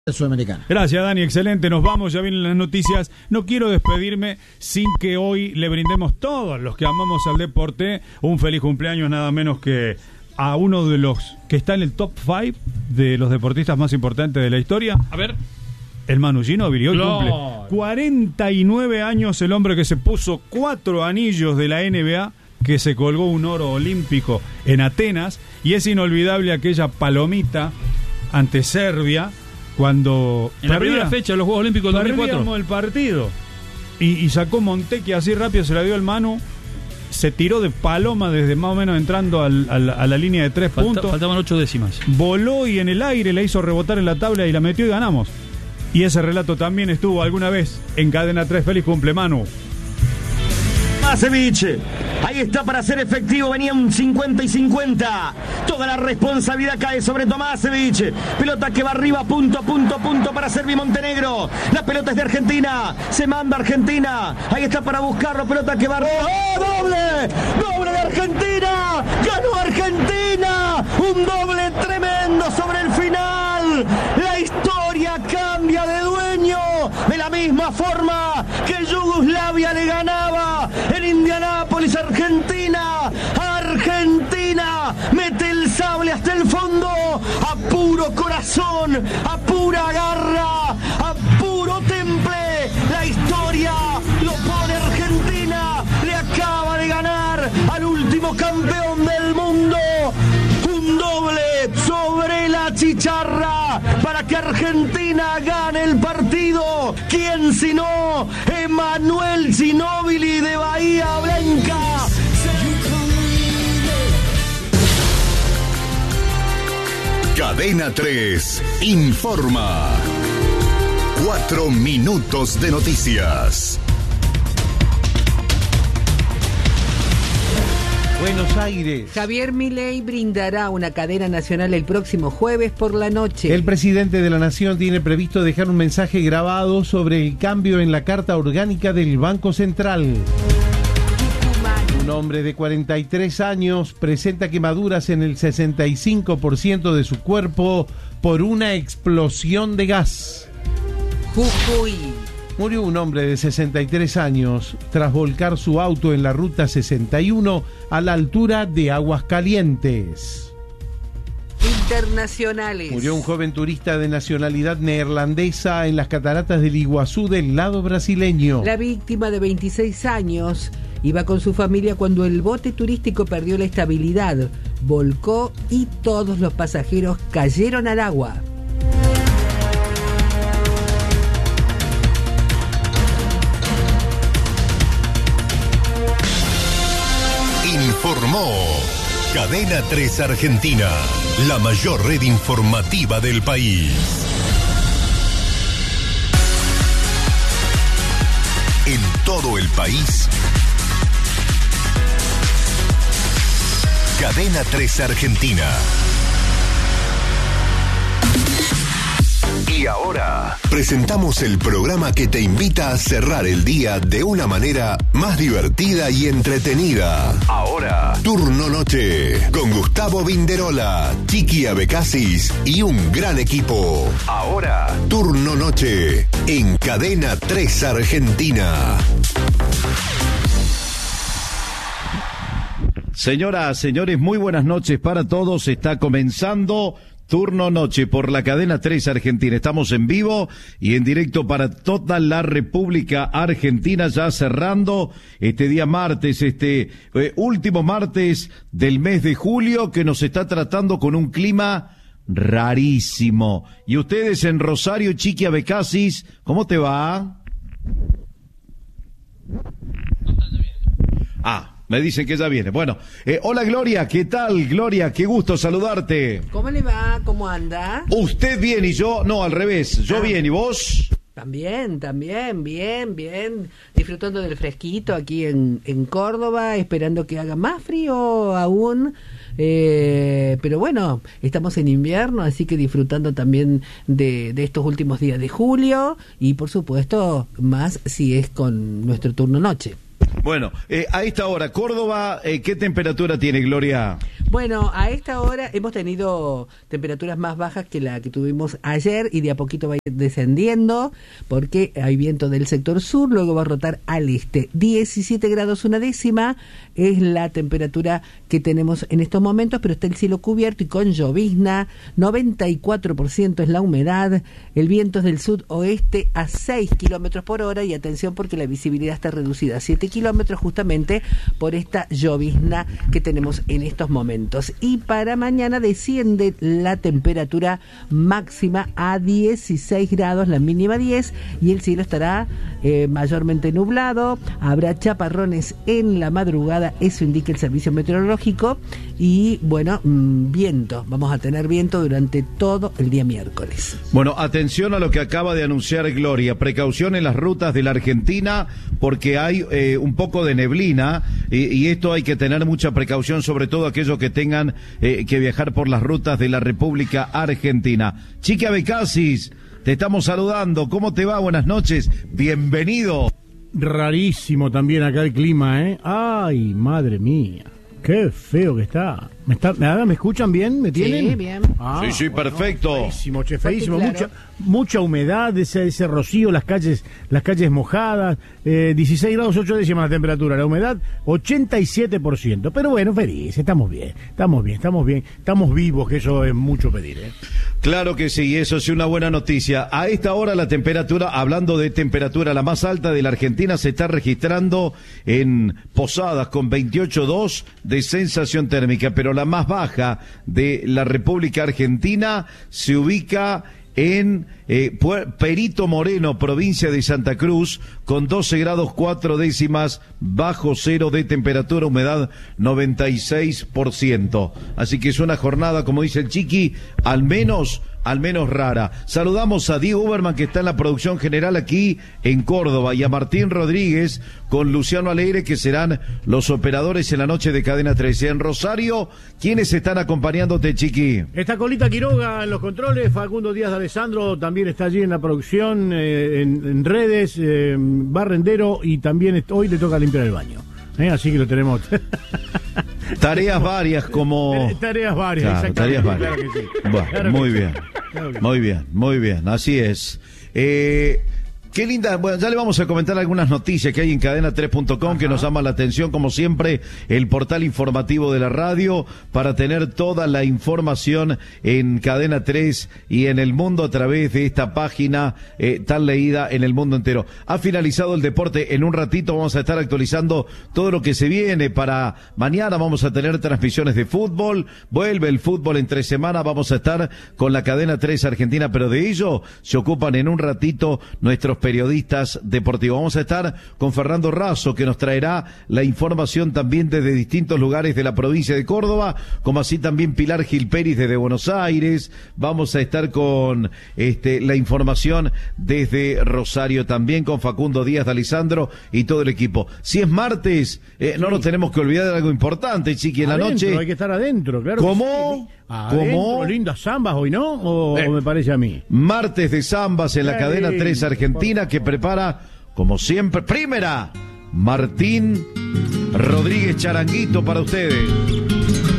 Sudamericana. Gracias, Dani, excelente, nos vamos, ya vienen las noticias. No quiero despedirme sin que hoy le brindemos todos los que amamos al deporte un feliz cumpleaños, nada menos que a uno de los que está en el top 5 de los deportistas más importantes de la historia. A ver, el Manu Ginóbili hoy Claro. cumple 49 años, el hombre que se puso 4 anillos de la NBA, que se colgó un oro olímpico en Atenas, y es inolvidable aquella palomita ante Serbia cuando en la primera fecha de los Juegos Olímpicos del 2004. perdíamos el partido y sacó Monteque así rápido, se la dio al Manu, se tiró de paloma desde más o menos entrando a la línea de 3 puntos, Faltaban 8 décimas. voló y en el aire la hizo rebotar en la tabla y la metió y ganamos. Y ese relato también estuvo alguna vez en Cadena 3. Feliz cumple, Manu. Tomášević, ahí está para ser efectivo, venía un 50 y 50, toda la responsabilidad cae sobre Tomášević, pelota que va arriba, punto para Serbia y Montenegro, la pelota es de Argentina, se manda Argentina, ahí está para buscarlo, pelota que va arriba, ¡oh, doble de Argentina, ganó Argentina, un doble tremendo sobre el final, la historia cambia de dueño, de la misma forma que Yugoslavia le ganaba en Indianápolis, Argentina mete el sable hasta el fondo, a puro corazón, a pura garra, a puro temple, la historia lo pone Argentina, le acaba de ganar al último campeón del mundo, un doble sobre la chicharra para que Argentina gane el partido. ¿Quién sino Emanuel Ginóbili de Bahía Blanca? Cadena 3 informa. 4 minutos de noticias. Buenos Aires. Javier Milei brindará una cadena nacional el próximo jueves por la noche. El presidente de la Nación tiene previsto dejar un mensaje grabado sobre el cambio en la Carta Orgánica del Banco Central. Un hombre de 43 años presenta quemaduras en el 65% de su cuerpo por una explosión de gas. Jujuy. Murió un hombre de 63 años tras volcar su auto en la ruta 61 a la altura de Aguascalientes. Internacionales. Murió un joven turista de nacionalidad neerlandesa en las cataratas del Iguazú del lado brasileño. La víctima de 26 años iba con su familia cuando el bote turístico perdió la estabilidad, volcó y todos los pasajeros cayeron al agua. Informó Cadena 3 Argentina, la mayor red informativa del país. En todo el país, Cadena 3 Argentina. Y ahora presentamos el programa que te invita a cerrar el día de una manera más divertida y entretenida. Ahora, Turno Noche, con Gustavo Vinderola, Chiqui Abecasis y un gran equipo. Ahora, Turno Noche, en Cadena 3 Argentina. Señoras, señores, muy buenas noches para todos. Está comenzando Turno Noche por la Cadena 3 Argentina. Estamos en vivo y en directo para toda la República Argentina, ya cerrando este día martes, último martes del mes de julio, que nos está tratando con un clima rarísimo. Y ustedes en Rosario, Chiqui Abecasis, ¿cómo te va? Me dicen que ya viene. Bueno, hola Gloria, ¿qué tal Gloria? Qué gusto saludarte. ¿Cómo le va? ¿Cómo anda? Usted bien y yo, no, al revés, yo bien y vos. También, bien, disfrutando del fresquito aquí en Córdoba, esperando que haga más frío aún, pero bueno, estamos en invierno, así que disfrutando también de estos últimos días de julio y por supuesto más si es con nuestro turno noche. Bueno, a esta hora, Córdoba, ¿qué temperatura tiene, Gloria? Bueno, a esta hora hemos tenido temperaturas más bajas que la que tuvimos ayer y de a poquito va a ir descendiendo porque hay viento del sector sur, luego va a rotar al este. 17 grados una décima es la temperatura que tenemos en estos momentos, pero está el cielo cubierto y con llovizna, 94% es la humedad, el viento es del sudoeste a 6 kilómetros por hora y atención porque la visibilidad está reducida a 7 kilómetros justamente por esta llovizna que tenemos en estos momentos. Y para mañana desciende la temperatura máxima a 16 grados, la mínima 10, y el cielo estará mayormente nublado, habrá chaparrones en la madrugada, eso indica el servicio meteorológico, y bueno, viento, vamos a tener viento durante todo el día miércoles. Bueno, atención a lo que acaba de anunciar Gloria, precaución en las rutas de la Argentina porque hay un poco de neblina y esto hay que tener mucha precaución, sobre todo aquellos que tengan que viajar por las rutas de la República Argentina. Chiqui Abecasis, te estamos saludando, ¿cómo te va? Buenas noches, bienvenido. Rarísimo también acá el clima, ¿eh? Ay, madre mía, qué feo que está. ¿Me escuchan bien? ¿Me tienen? Sí, bien. Sí, bueno, perfecto. Feísimo, feísimo. Claro. Mucha humedad, ese rocío, las calles mojadas, 16 grados 8 décimas la temperatura, la humedad 87%. Pero bueno, feliz, estamos bien, estamos vivos, que eso es mucho pedir, ¿eh? Claro que sí, eso es una buena noticia. A esta hora la temperatura, hablando de temperatura, la más alta de la Argentina se está registrando en Posadas con 28,2 de sensación térmica, pero la más baja de la República Argentina se ubica en Perito Moreno, provincia de Santa Cruz, con 12 grados 4 décimas bajo cero de temperatura, humedad 96%. Así que es una jornada, como dice el Chiqui, al menos rara. Saludamos a Diego Uberman, que está en la producción general aquí en Córdoba, y a Martín Rodríguez con Luciano Alegre, que serán los operadores en la noche de Cadena 13. En Rosario, ¿quiénes están acompañándote, Chiqui? Está Colita Quiroga en los controles, Facundo Díaz de Alessandro también está allí en la producción, en redes, barrendero, y también hoy le toca limpiar el baño. Así que lo tenemos. Tareas varias como... Tareas varias, claro, exactamente. Tareas varias. Claro que sí. Bueno, Claro muy que bien. sí. Claro que sí. Muy bien, así es. Qué linda, bueno, ya le vamos a comentar algunas noticias que hay en cadena3.com que nos llaman la atención, como siempre, el portal informativo de la radio, para tener toda la información en Cadena 3 y en el mundo a través de esta página tan leída en el mundo entero. Ha finalizado el deporte, en un ratito vamos a estar actualizando todo lo que se viene para mañana. Vamos a tener transmisiones de fútbol, vuelve el fútbol entre semana, vamos a estar con la Cadena 3 Argentina, pero de ello se ocupan en un ratito nuestros periodistas deportivos. Vamos a estar con Fernando Razo, que nos traerá la información también desde distintos lugares de la provincia de Córdoba, como así también Pilar Gilperis desde Buenos Aires. Vamos a estar con la información desde Rosario también, con Facundo Díaz de Alessandro y todo el equipo. Si es martes, no nos tenemos que olvidar de algo importante, Chiqui, en Adentro, la noche. hay que estar adentro, claro. ¿Cómo? Sí. ¿Cómo? Lindas zambas hoy, ¿no? ¿O me parece a mí? Martes de zambas en la Cadena 3 Argentina, que prepara, como siempre, primera, Martín Rodríguez Charanguito para ustedes.